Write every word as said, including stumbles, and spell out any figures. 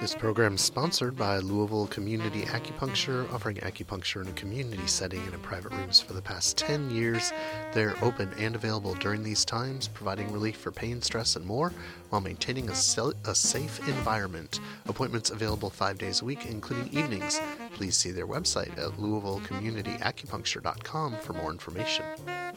This program is sponsored by Louisville Community Acupuncture, offering acupuncture in a community setting and in private rooms for the past ten years. They're open and available during these times, providing relief for pain, stress, and more, while maintaining a, sel- a safe environment. Appointments available five days a week, including evenings. Please see their website at louisville community acupuncture dot com for more information.